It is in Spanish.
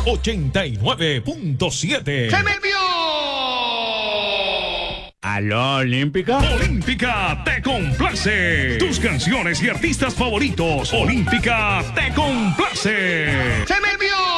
89.7. ¡Se me envió! ¿Aló, Olímpica? Olímpica te complace. Tus canciones y artistas favoritos. Olímpica te complace. ¡Se me envió!